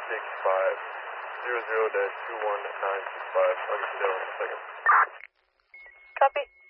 21965. 00-21965. I'll get you down in a second. Copy.